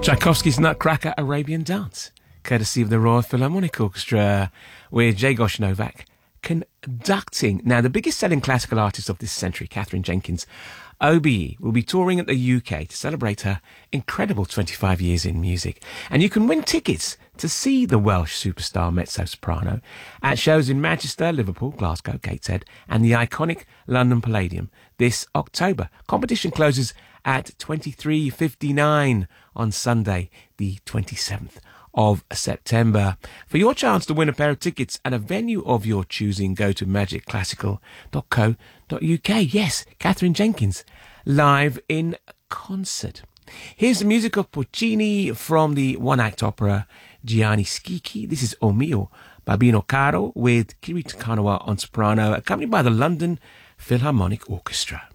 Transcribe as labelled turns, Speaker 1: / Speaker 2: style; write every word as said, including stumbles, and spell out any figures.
Speaker 1: Tchaikovsky's Nutcracker Arabian Dance, courtesy of the Royal Philharmonic Orchestra, with Jagos Novak conducting. Now, the biggest selling classical artist of this century, Katherine Jenkins, O B E, will be touring at the U K to celebrate her incredible twenty-five years in music. And you can win tickets to see the Welsh superstar mezzo-soprano at shows in Manchester, Liverpool, Glasgow, Gateshead, and the iconic London Palladium this October. Competition closes at twenty-three fifty-nine on Sunday, the twenty-seventh of September. For your chance to win a pair of tickets at a venue of your choosing, go to magic classical dot co dot uk. Yes, Katherine Jenkins, live in concert. Here's the music of Puccini from the one-act opera Gianni Schicchi. This is O Mio Babino Caro with Kirito Kanawa on soprano, accompanied by the London Philharmonic Orchestra.